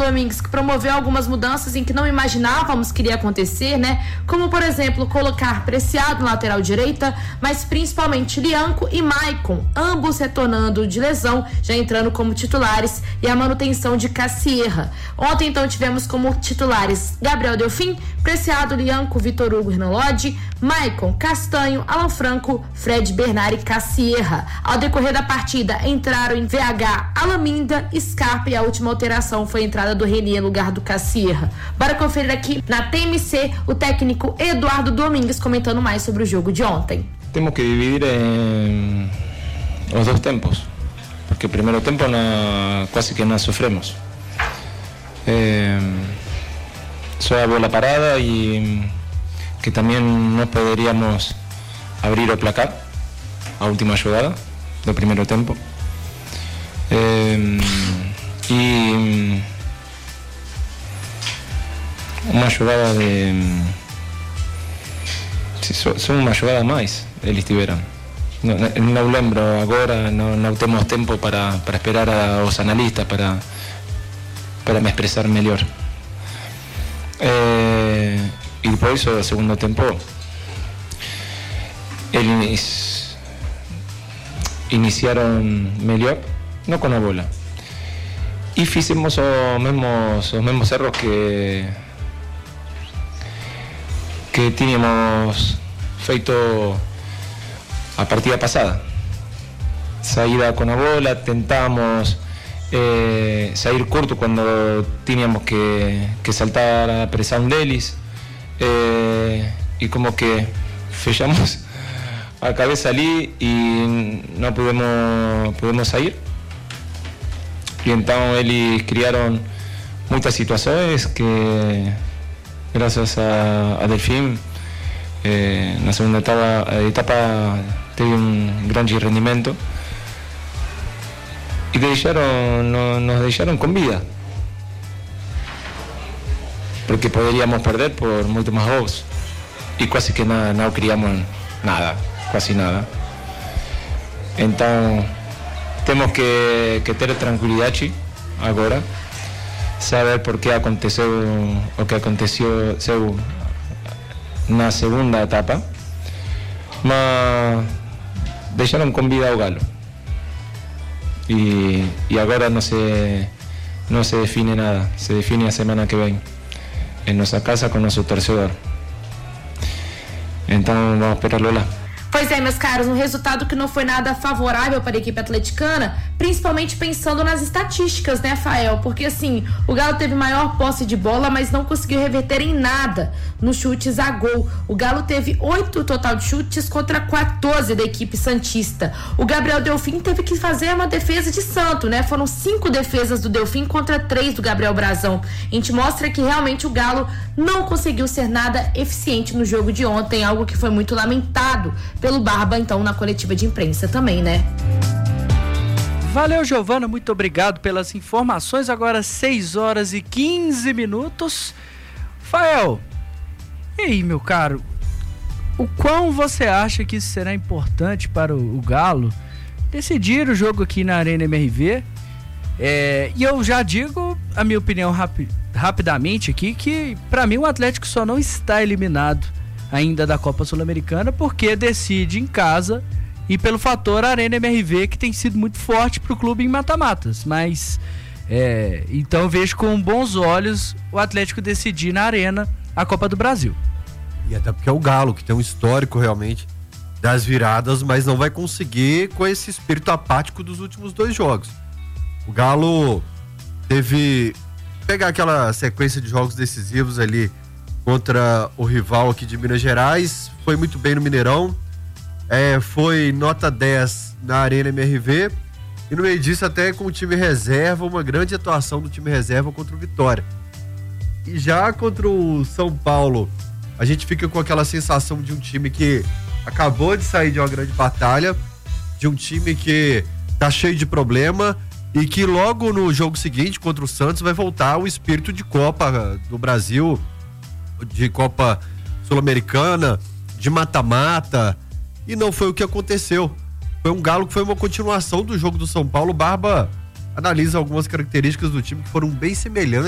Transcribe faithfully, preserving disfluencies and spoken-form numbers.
Domingues, que promoveu algumas mudanças em que não imaginávamos que iria acontecer, né? Como, por exemplo, colocar Preciado na lateral direita, mas principalmente Lianco e Maicon, ambos retornando de lesão, já entrando como titulares, e a manutenção de Cassierra. Ontem, então, tivemos como titulares Gabriel Delfim, Preciado, Lianco, Vitor Hugo, Hernan Lodge, Maicon, Castanho, Alan Franco, Fred Bernard e Cassierra. Ao decorrer da partida, entraram em V H Alaminda, Scarpa, e a última alteração foi a entrada do Renier no lugar do Cassierra. Bora conferir aqui na T M C o técnico Eduardo Domingues comentando mais sobre o jogo de ontem. Temos que dividir em os dois tempos, porque o primeiro tempo na, quase que não sofremos. Eh, só a bola parada e que também não poderíamos abrir o placar, a última jogada do primeiro tempo. Eh, e uma jogada de só uma jogada mais eles tiveram. Não, não lembro agora, não, não temos tempo para, para esperar aos analistas para, para me expressar melhor. Eh, e depois o segundo tempo eles iniciaram melhor, não com a bola, e fizemos os mesmos, os mesmos erros que que tínhamos feito a partida passada. Saída com a bola, tentamos eh, sair curto quando tínhamos que, que saltar a pressão deles, eh, e como que fechamos a cabeça ali e não pudemos, pudemos sair. E então eles criaram muitas situações que, graças a, a Delfim, eh, na segunda etapa, etapa teve um grande rendimento e deixaram, no, nos deixaram com vida, porque poderíamos perder por muito mais gols e quase que não, não criamos nada, quase nada. Então temos que, que ter tranquilidade agora, saber por que aconteceu o que aconteceu na segunda etapa, mas deixaram com vida ao Galo e, e agora não se, não se define nada, se define a semana que vem em nossa casa com nosso torcedor. Então vamos esperá-lo lá. Pois é, meus caros, um resultado que não foi nada favorável para a equipe atleticana, principalmente pensando nas estatísticas, né, Fael? Porque, assim, o Galo teve maior posse de bola, mas não conseguiu reverter em nada nos chutes a gol. O Galo teve oito total de chutes contra quatorze da equipe santista. O Gabriel Delfim teve que fazer uma defesa de santo, né? Foram cinco defesas do Delfim contra três do Gabriel Brazão. A gente mostra que realmente o Galo não conseguiu ser nada eficiente no jogo de ontem, algo que foi muito lamentado pelo Barba, então, na coletiva de imprensa também, né? Valeu, Giovana, muito obrigado pelas informações. Agora seis horas e quinze minutos. Fael, e aí, meu caro, o quão você acha que isso será importante para o, o Galo decidir o jogo aqui na Arena M R V? É, e eu já digo a minha opinião rapi, rapidamente aqui, que para mim o Atlético só não está eliminado ainda da Copa Sul-Americana porque decide em casa e pelo fator Arena M R V, que tem sido muito forte para o clube em mata-matas. Mas é, então eu vejo com bons olhos o Atlético decidir na Arena a Copa do Brasil. E até porque é o Galo, que tem um histórico realmente das viradas, mas não vai conseguir com esse espírito apático dos últimos dois jogos. O Galo teve pegar aquela sequência de jogos decisivos ali contra o rival aqui de Minas Gerais, foi muito bem no Mineirão, é, foi nota dez na Arena M R V, e no meio disso até com o time reserva, uma grande atuação do time reserva contra o Vitória. E já contra o São Paulo, a gente fica com aquela sensação de um time que acabou de sair de uma grande batalha, de um time que tá cheio de problema e que logo no jogo seguinte contra o Santos vai voltar o espírito de Copa do Brasil, de Copa Sul-Americana, de mata-mata, e não foi o que aconteceu. Foi um Galo que foi uma continuação do jogo do São Paulo. Barba analisa algumas características do time que foram bem semelhantes